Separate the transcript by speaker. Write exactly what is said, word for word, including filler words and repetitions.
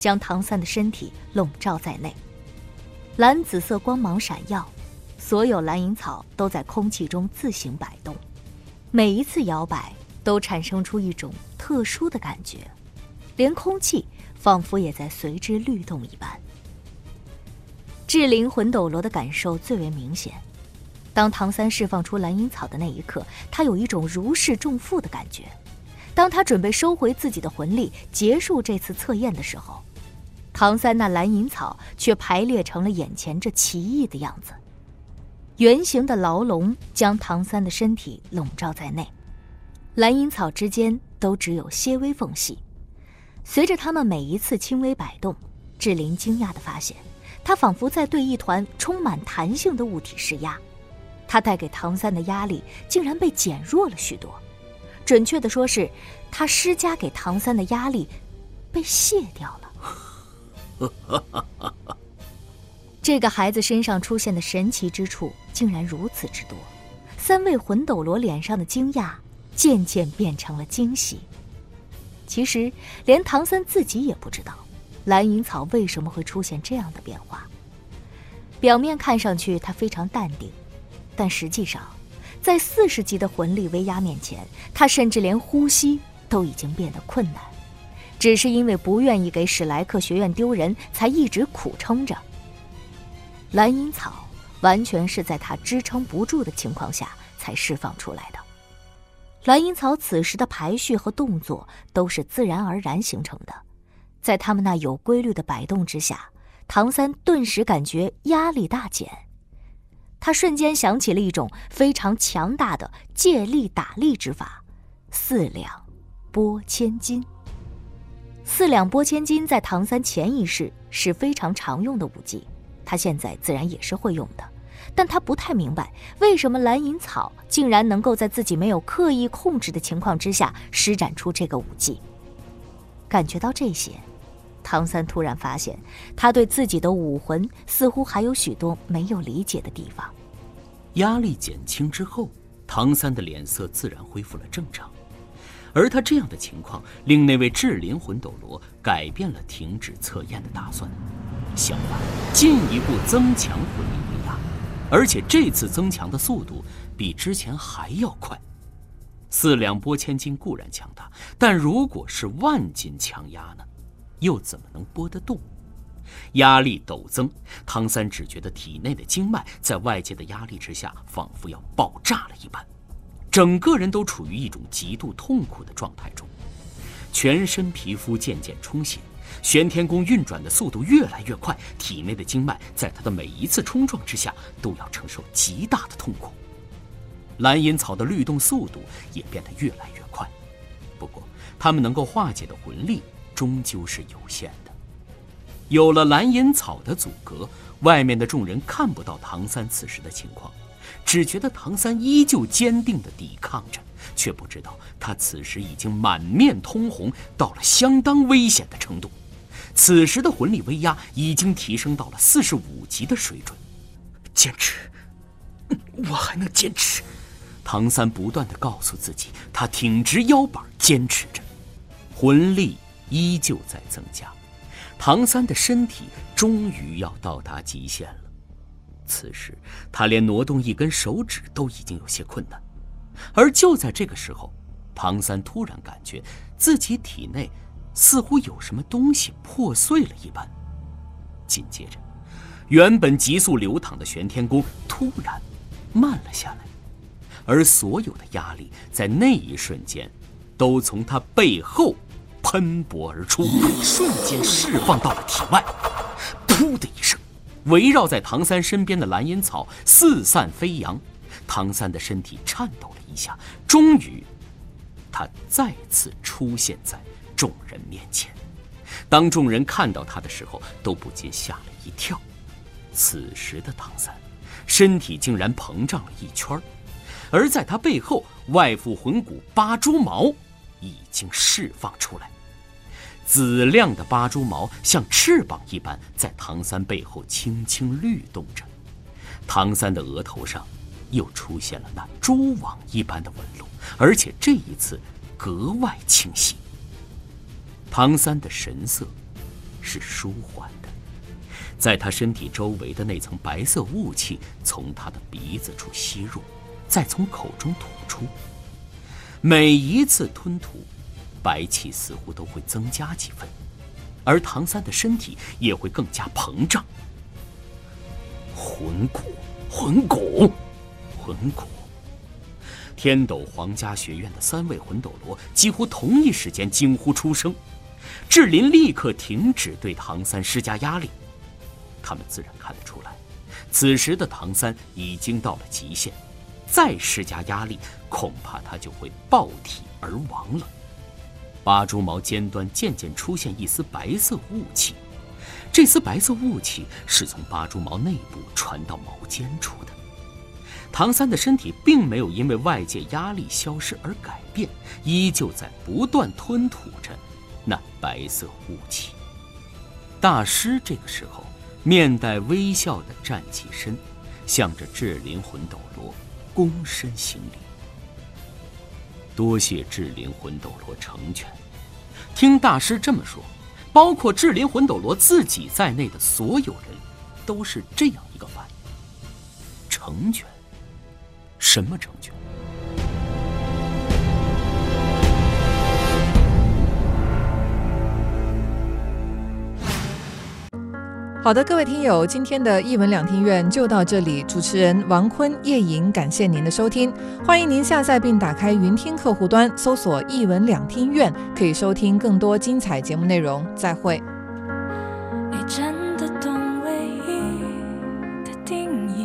Speaker 1: 将唐三的身体笼罩在内。蓝紫色光芒闪耀，所有蓝银草都在空气中自行摆动，每一次摇摆都产生出一种特殊的感觉，连空气仿佛也在随之律动一般。至灵魂斗罗的感受最为明显，当唐三释放出蓝银草的那一刻，他有一种如释重负的感觉。当他准备收回自己的魂力，结束这次测验的时候，唐三那蓝银草却排列成了眼前这奇异的样子。圆形的牢笼将唐三的身体笼罩在内，蓝银草之间都只有些微缝隙。随着它们每一次轻微摆动，志玲惊讶地发现，它仿佛在对一团充满弹性的物体施压。它带给唐三的压力竟然被减弱了许多，准确地说是，它施加给唐三的压力被卸掉了。这个孩子身上出现的神奇之处竟然如此之多，三位魂斗罗脸上的惊讶渐渐变成了惊喜。其实连唐三自己也不知道蓝银草为什么会出现这样的变化。表面看上去他非常淡定，但实际上在四十级的魂力威压面前，他甚至连呼吸都已经变得困难，只是因为不愿意给史莱克学院丢人，才一直苦撑着。蓝银草完全是在他支撑不住的情况下才释放出来的。蓝银草此时的排序和动作都是自然而然形成的，在他们那有规律的摆动之下，唐三顿时感觉压力大减。他瞬间想起了一种非常强大的借力打力之法——四两拨千斤。四两拨千斤在唐三潜意识是非常常用的武技，他现在自然也是会用的，但他不太明白为什么蓝银草竟然能够在自己没有刻意控制的情况之下施展出这个武技。感觉到这些，唐三突然发现他对自己的武魂似乎还有许多没有理解的地方。
Speaker 2: 压力减轻之后，唐三的脸色自然恢复了正常，而他这样的情况令那位至灵魂斗罗改变了停止测验的打算，相反进一步增强魂力威压，而且这次增强的速度比之前还要快。四两拨千斤固然强大，但如果是万斤强压呢，又怎么能拨得动？压力陡增，唐三只觉得体内的经脉在外界的压力之下仿佛要爆炸了一般，整个人都处于一种极度痛苦的状态中，全身皮肤渐渐充血，玄天宫运转的速度越来越快，体内的经脉在他的每一次冲撞之下都要承受极大的痛苦。蓝银草的律动速度也变得越来越快，不过他们能够化解的魂力终究是有限的。有了蓝银草的阻隔，外面的众人看不到唐三此时的情况，只觉得唐三依旧坚定地抵抗着，却不知道他此时已经满面通红，到了相当危险的程度。此时的魂力威压已经提升到了四十五级的水准。坚持，我还能坚持。唐三不断地告诉自己，他挺直腰板坚持着，魂力依旧在增加。唐三的身体终于要到达极限了，此时他连挪动一根手指都已经有些困难。而就在这个时候，唐三突然感觉自己体内似乎有什么东西破碎了一般，紧接着原本急速流淌的玄天宫突然慢了下来，而所有的压力在那一瞬间都从他背后喷薄而出，瞬间释放到了体外。噗的一声，围绕在唐三身边的蓝银草四散飞扬，唐三的身体颤抖了一下，终于他再次出现在众人面前。当众人看到他的时候，都不禁吓了一跳。此时的唐三身体竟然膨胀了一圈，而在他背后，外附魂骨八蛛矛已经释放出来，紫亮的八蛛矛像翅膀一般在唐三背后轻轻律动着。唐三的额头上又出现了那蛛网一般的纹路，而且这一次格外清晰。唐三的神色是舒缓的，在他身体周围的那层白色雾气从他的鼻子处吸入，再从口中吐出。每一次吞吐，白气似乎都会增加几分，而唐三的身体也会更加膨胀。魂骨，魂骨，魂骨！天斗皇家学院的三位魂斗罗几乎同一时间惊呼出声，志林立刻停止对唐三施加压力。他们自然看得出来，此时的唐三已经到了极限，再施加压力，恐怕他就会爆体而亡了。八蛛毛尖端渐渐出现一丝白色雾气，这丝白色雾气是从八蛛毛内部传到毛尖处的。唐三的身体并没有因为外界压力消失而改变，依旧在不断吞吐着那白色雾气。大师这个时候面带微笑地站起身，向着智灵魂斗罗躬身行礼。多谢智灵魂斗罗成全。听大师这么说，包括智灵魂斗罗自己在内的所有人都是这样一个反应。成全？什么成全？
Speaker 3: 好的，各位听友，今天的一文两厅院就到这里。主持人王坤、叶莹，感谢您的收听。欢迎您下载并打开云听客户端，搜索一文两厅院，可以收听更多精彩节目内容。再会。